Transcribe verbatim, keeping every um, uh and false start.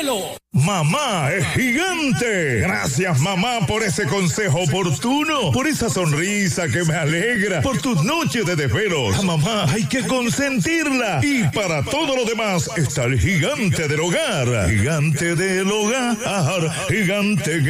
cielo. Mamá es gigante. Gracias, mamá, por ese consejo oportuno, por esa sonrisa que me alegra, por tus noches de desvelos. A mamá hay que consentirla. Y para todo lo demás está el gigante del hogar. Gigante del hogar, gigante